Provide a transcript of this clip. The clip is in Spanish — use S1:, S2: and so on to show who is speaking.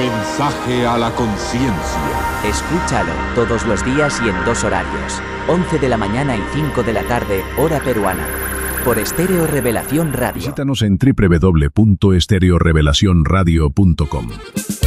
S1: mensaje a la conciencia.
S2: Escúchalo todos los días y en 2 horarios. 11 de la mañana y 5 de la tarde, hora peruana. Por Estéreo Revelación Radio.
S3: Visítanos en www.estereorevelacionradio.com.